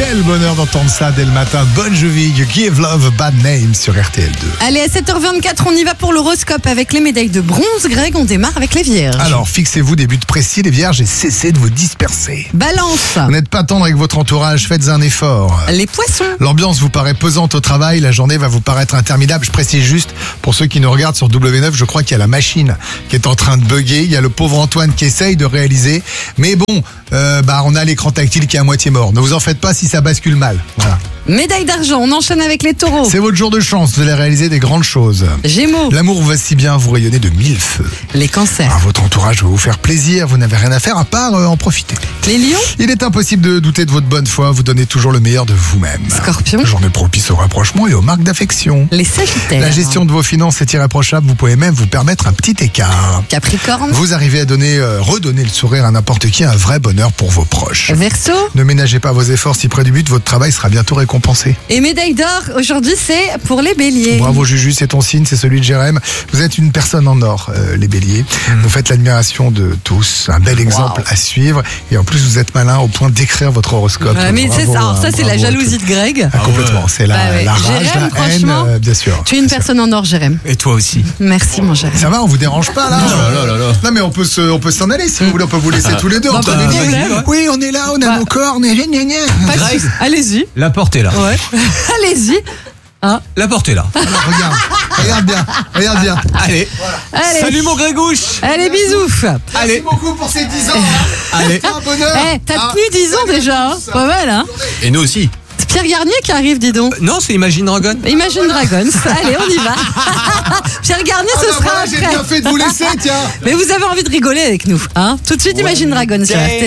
Quel bonheur d'entendre ça dès le matin. Bon Jovi, You Give Love a Bad Name sur RTL2. Allez, à 7h24, on y va pour l'horoscope avec les médailles de bronze. Greg, on démarre avec les vierges. Alors, fixez-vous des buts précis, les vierges, et cessez de vous disperser. Balance, Vous n'êtes pas tendre avec votre entourage, faites un effort. les poissons. L'ambiance vous paraît pesante au travail, la journée va vous paraître interminable. Je précise juste, pour ceux qui nous regardent sur W9, je crois qu'il y a la machine qui est en train de bugger. Il y a le pauvre Antoine qui essaye de réaliser. Mais bon, on a l'écran tactile qui est à moitié mort. Ne vous en faites pas si ça bascule mal. Voilà. Médaille d'argent, on enchaîne avec les taureaux. C'est votre jour de chance, vous allez réaliser des grandes choses. Gémeaux, L'amour va si bien, vous rayonnez de 1000 feux. les cancers. Votre entourage va vous faire plaisir, vous n'avez rien à faire à part en profiter. Les lions, Il est impossible de douter de votre bonne foi, vous donnez toujours le meilleur de vous-même. Scorpions, Journée propice au rapprochement et aux marques d'affection. les sagittaires. La gestion de vos finances est irréprochable, vous pouvez même vous permettre un petit écart. Capricorne, Vous arrivez à redonner le sourire à n'importe qui, un vrai bonheur pour vos proches. Verseau Ne ménagez pas vos efforts si près du but, votre travail sera bientôt récompensé. et médaille d'or. Aujourd'hui, c'est pour les béliers. Bravo Juju, c'est ton signe, c'est celui de Jérém. Vous êtes une personne en or, les béliers. Vous faites l'admiration de tous, un bel exemple à suivre. Et en plus, vous êtes malin au point d'écrire votre horoscope. Ouais, mais Bravo, c'est ça, alors ça c'est la bravo à jalousie tous. de Greg. Ah, complètement, c'est la Bah ouais. rage, Jérém, la haine, franchement, bien sûr. Tu es une personne en or, Jérém. Et toi aussi. Merci, mon Jérém. Ça va, on vous dérange pas là Non mais on peut s'en aller si vous voulez, on peut vous laisser tous les deux. Bah, entre pas de les deux. problème. Oui, on est là, on a Bah. nos corps, on est gna, gna, gna. Pas de Greg. souci. Allez-y. La porte est là. Ouais. Allez-y. La porte est là. Alors, regarde bien. Allez. Allez. Salut mon Grégouche. Allez, bisous. Merci beaucoup pour ces 10 ans. Allez. Un bonheur. T'as tenu 10 ans déjà, hein. Pas mal, hein. Et nous aussi. C'est Pierre Garnier qui arrive, dis donc. Non, c'est Imagine Dragon. Imagine Dragons. Allez, on y va. Pierre Garnier, ce sera J'ai après. bien fait de vous laisser, tiens. Mais vous avez envie de rigoler avec nous, hein. Tout de suite, Imagine Dragons sur RTL.